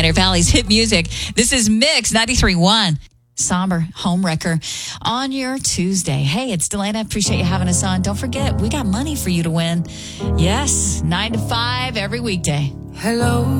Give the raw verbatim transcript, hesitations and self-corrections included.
Pioneer Valley's hit music. This is Mix ninety-three point one. Somber home wrecker on your Tuesday. Hey, it's Delana. Appreciate you having us on. Don't forget, we got money for you to win. Yes, nine to five every weekday. Hello.